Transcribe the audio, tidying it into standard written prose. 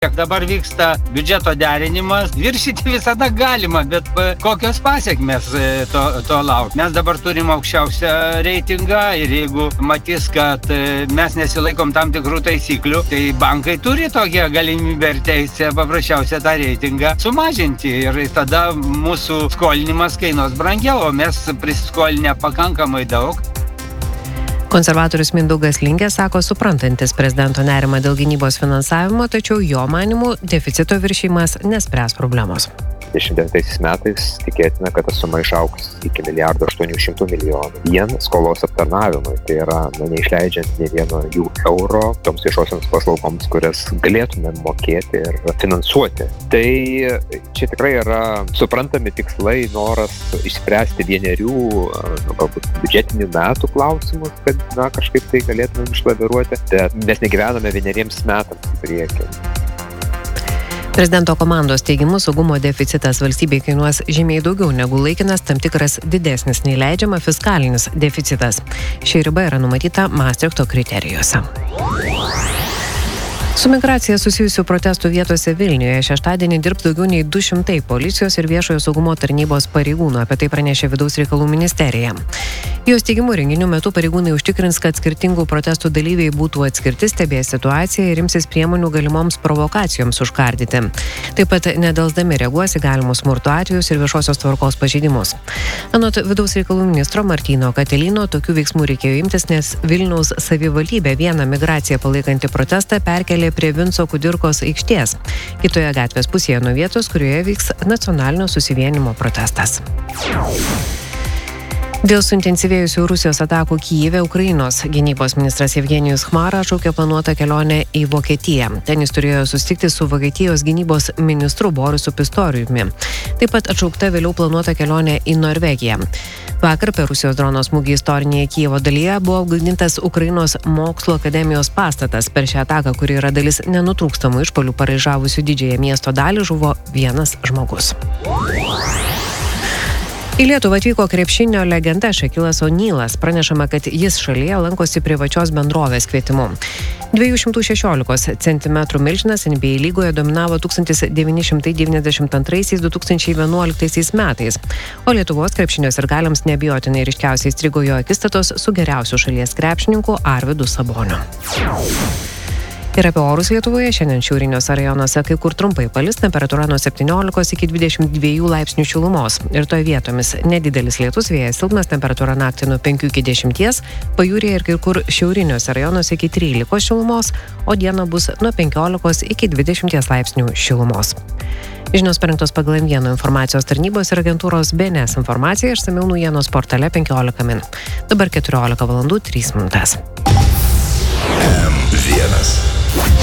Dabar vyksta biudžeto derinimas, viršyti visada galima, bet kokios pasiekmes to lauk. Mes dabar turim aukščiausią reitingą ir jeigu matys, kad mes nesilaikom tam tikrų taisyklių, tai bankai turi tokią galimybę ir teisę paprasčiausią tą reitingą sumažinti ir tada mūsų skolinimas kainuos brangiau, o mes prisiskolinę pakankamai daug. Konservatorius Mindaugas Lingė sako suprantantis prezidento nerimą dėl gynybos finansavimo, tačiau jo manymu deficito viršijimas nespręs problemos. 2029 metais tikėtina, kad ta suma išaugs iki 1,8 milijardo vien skolos aptarnavimui. Tai yra, neišleidžiant nė vieno jų euro toms viešosioms paslaugoms, kurias galėtume mokėti ir finansuoti. Tai čia tikrai yra suprantami tikslai, noras išspręsti vienerių, galbūt biudžetinių metų klausimus, kad kažkaip tai galėtume išlaviruoti, bet mes negyvename vieneriems metams į priekį. Prezidento komandos teigimu saugumo deficitas valstybei kainuos žymiai daugiau negu laikinas tam tikras didesnis nei leidžiama fiskalinis deficitas. Ši riba yra numatyta Maastrichto kriterijuose. Su migracija susijusių protestų vietose Vilniuje šeštadienį dirbs daugiau nei 200 policijos ir viešojo saugumo tarnybos pareigūnų, apie tai pranešė Vidaus reikalų ministerija. Jos teigimu renginių metu pareigūnai užtikrins, kad skirtingų protestų dalyviai būtų atskirti, stebės situaciją ir imsis priemonių galimoms provokacijoms užkardyti. Taip pat nedelsdami reaguos į galimus smurto atvejus ir viešosios tvarkos pažeidimus. Anot Vidaus reikalų ministro Martyno Katelino, tokių veiksmų reikėjo imtis, nes Vilniaus savivaldybė vieną migraciją palaikantį protestą perkelė prie Vinco Kudirkos aikštės, kitoje gatvės pusėje nuo vietos, kurioje vyks nacionalinio susivienimo protestas. Dėl suintensyvėjusių Rusijos atakų Kyjive Ukrainos gynybos ministras Evgenijus Chmara atšaukė planuotą kelionę į Vokietiją. Ten jis turėjo susitikti su Vokietijos gynybos ministru Borisu Pistoriumi. Taip pat atšaukta vėliau planuota kelionė į Norvegiją. Vakar per Rusijos drono smūgį istorinėje Kijevo dalyje buvo apgadintas Ukrainos mokslo akademijos pastatas. Per šią ataką, kuri yra dalis nenutrūkstamų išpuolių paraižavusių didžiąją miesto dalį, žuvo vienas žmogus. Į Lietuvą atvyko krepšinio legenda Šakilas O'Nealas. Pranešama, kad jis šalyje lankosi privačios bendrovės kvietimu. 216 cm milžinas NBA lygoje dominavo 1992-2011 metais, o Lietuvos krepšinio sirgaliams neabejotinai ryškiausiai įstrigo jo akistatos su geriausiu šalies krepšininku Arvydu Saboniu. Ir apie orus Lietuvoje šiandien šiauriniuose rajonuose kai kur trumpai palis, temperatūra nuo 17 iki 22 laipsnių šilumos. Ir toje vietomis nedidelis lietus, vėjas silpnas, temperatūra naktį nuo 5 iki 10, pajūryje ir kai kur šiauriniuose rajonuose iki 13 šilumos, o dieną bus nuo 15 iki 20 laipsnių šilumos. Žinios parengtos pagal M1 informacijos tarnybos ir agentūros BNS informaciją, išsamiau naujienos portale 15 min. Dabar 14 valandų 3 minutės. M1